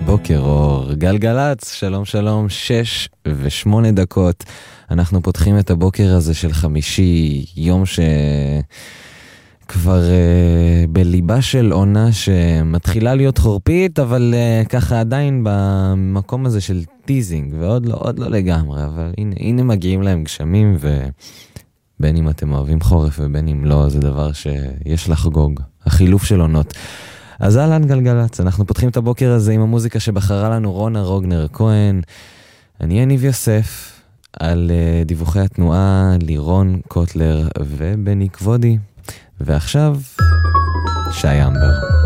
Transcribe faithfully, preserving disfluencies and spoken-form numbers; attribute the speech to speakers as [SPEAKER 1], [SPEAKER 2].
[SPEAKER 1] בוקר אור, גלגלץ, שלום שלום, שש ושמונה דקות. אנחנו פותחים את הבוקר הזה של חמישי, יום שכבר uh, בליבה של עונה שמתחילה להיות חורפית, אבל uh, ככה עדיין במקום הזה של טיזינג, ועוד לא, עוד לא לגמרי, אבל הנה, הנה מגיעים להם גשמים, ובין אם אתם אוהבים חורף ובין אם לא, זה דבר שיש לחגוג, החילוף של עונות. אז אהלן גלגלץ, אנחנו פותחים את הבוקר הזה עם המוזיקה שבחרה לנו רונה רוגנר כהן. אני יניב יוסף, על uh, דיווחי התנועה לירון קוטלר ובני כבודי. ועכשיו, שי אמבר.